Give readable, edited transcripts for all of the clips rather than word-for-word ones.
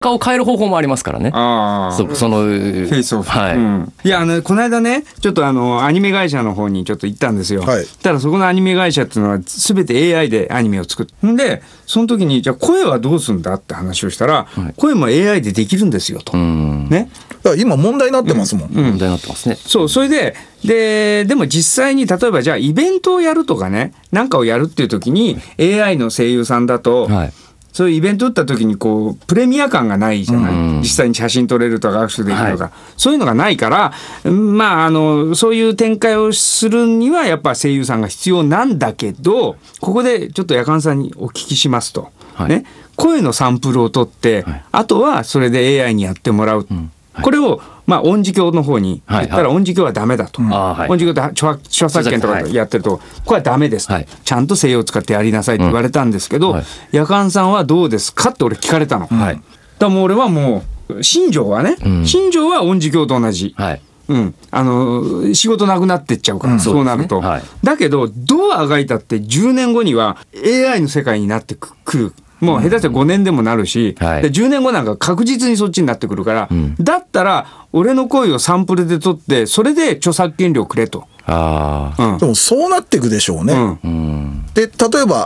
顔を変える方法もありますからね。そのフェイスオフ、 はい、 いやこの間ねちょっとアニメ会社の方にちょっと行ったんですよ、 はい、 ただそこのアニメ会社っていうのは全て AI でアニメを作るんで、その時にじゃあ声はどうするんだって話をしたら、はい、声も AI でできるんですよと、ね、 今問題になってますもん、 問題になってますね。 そう、それでも実際に例えばじゃあイベントをやるとかね、なんかをやるっていう時に AI の声優さんだと、はい、そういうイベント打った時にこうプレミア感がないじゃない、実際に写真撮れるとか握手できるとか、はい、そういうのがないから、まあそういう展開をするにはやっぱ声優さんが必要なんだけど、ここでちょっと夜間さんにお聞きしますと、はい、ね、声のサンプルを取って、はい、あとはそれで AI にやってもらう、はい、これをまあ音字教の方に言ったら音字教はダメだと、音字教って著作権とかやってるとこれはダメですと、ちゃんと声を使ってやりなさいって言われたんですけど、夜間さんはどうですかって俺聞かれたの、だからもう俺はもう新庄はね、新庄は音字教と同じ、仕事なくなってっちゃうから、そうなると、だけどどうあがいたって10年後には AI の世界になってくる、もう下手したら5年でもなるし、で10年後なんか確実にそっちになってくるから、だったら俺の声をサンプルで取ってそれで著作権料くれと。 でもそうなっていくでしょうね、で例えば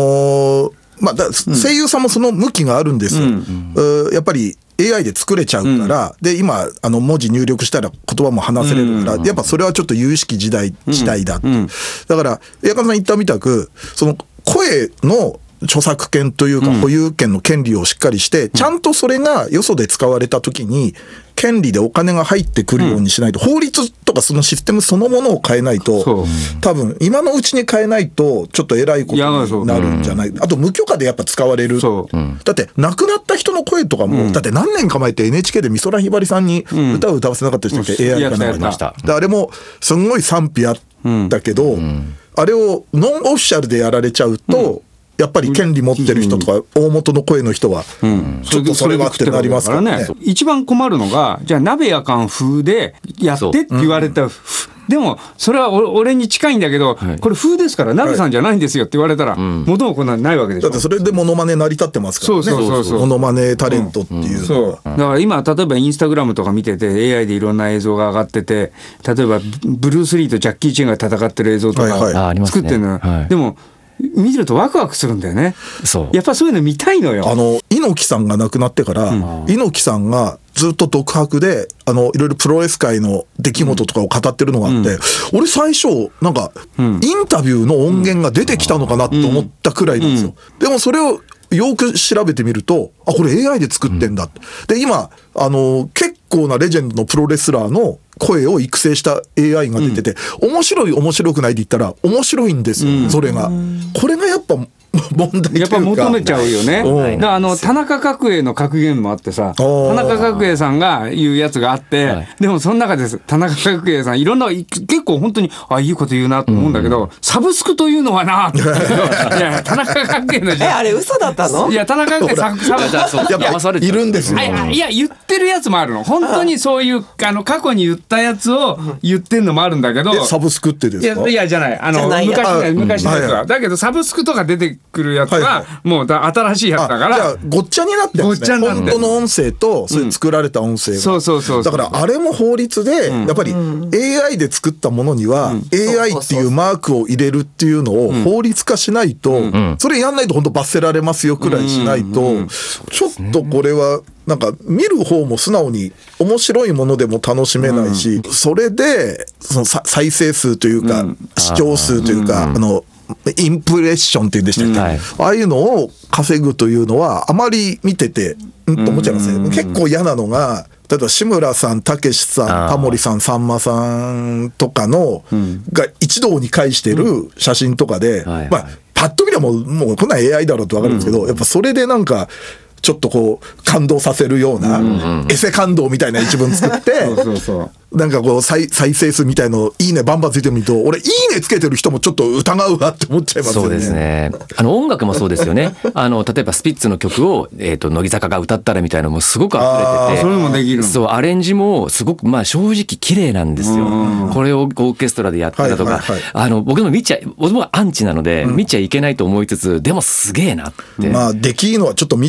声優さんもその向きがあるんですよ、やっぱり AI で作れちゃうから、で今文字入力したら言葉も話せれるから、やっぱそれはちょっと有識時代だって、だから矢川さん言ったみたくその声の著作権というか保有権の権利をしっかりして、ちゃんとそれがよそで使われた時に権利でお金が入ってくるようにしないと、法律とかそのシステムそのものを変えないと、多分今のうちに変えないとちょっと偉いことになるんじゃない。あと無許可でやっぱ使われる、だって亡くなった人の声とかも、だって何年か前って NHK で美空ひばりさんに歌を歌わせなかった人って AI かなんかに、あれもすんごい賛否あったけど、あれをノンオフィシャルでやられちゃうと、やっぱり権利持ってる人とか大元の声の人はちょっとそれはってなりますからね。 一番困るのがじゃあ鍋やかん風でやってって言われた、でもそれは俺に近いんだけど、これ風ですから鍋さんじゃないんですよって言われたら元もこんなのないわけでしょ。 だってそれでモノマネ成り立ってますからね。モノマネタレントっていうのは、 だから今例えばインスタグラムとか見てて AI でいろんな映像が上がってて、例えばブルース・リーとジャッキー・チェンが戦ってる映像とか作ってるのよ、でも見てるとワクワクするんだよね。やっぱそういうの見たいのよ。 猪木さんが亡くなってから、猪木さんがずっと独白でいろいろプロレス界の出来事とかを語ってるのがあって、俺最初なんかインタビューの音源が出てきたのかなと思ったくらいなんですよ。でもそれをよく調べてみると、これ AI で作ってんだって。で今結構なレジェンドのプロレスラーの声を育成した AI が出てて、面白い面白くないで言ったら面白いんですよ、それが。これがやっぱ問題というかやっぱ求めちゃうよね。だから田中角栄の格言もあってさ、田中角栄さんが言うやつがあって、でもその中で田中角栄さんいろんな結構本当にいいこと言うなと思うんだけど、サブスクというのはなって言ったけど、いや田中角栄のあれ嘘だったの？ いや田中角栄サブスクやっぱいるんですよ。 いや言ってるやつもあるの。本当にそういう過去に言ったやつを言ってんのもあるんだけど、 サブスクってですか？ いやじゃない昔のやつは。だけどサブスクとか出てくるやつはもう新しいやつだから、 じゃあごっちゃになってるんですね。本当の音声とそれ作られた音声が、だからあれも法律でやっぱり AI で作ったものには AI っていうマークを入れるっていうのを法律化しないと、それやんないと本当罰せられますよくらいしないと、ちょっとこれはなんか見る方も素直に面白いものでも楽しめないし、それでその再生数というか視聴数というかインプレッションっていうんでしたっけ、ああいうのを稼ぐというのはあまり見ててと思っちゃいますね。結構嫌なのが、例えば志村さん、たけしさん、タモリさん、さんまさんとかのが一堂に会してる写真とかで、パッと見ればもうこんな AI だろうと分かるんですけど、やっぱそれでなんかちょっとこう感動させるようなエセ感動みたいな一文作ってなんかこう再生数みたいのいいねバンバンついてみると、俺いいねつけてる人もちょっと疑うわって思っちゃいますよね。 そうですね。音楽もそうですよね。例えばスピッツの曲を乃木坂が歌ったらみたいなのもすごく溢れてて、 それもできる。 そうアレンジもすごく正直綺麗なんですよ。これをオーケストラでやってたとか、僕もアンチなので見ちゃいけないと思いつつ、でもすげえなって。 出来のはちょっと見ちゃったり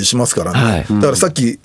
しますからね、だからさっき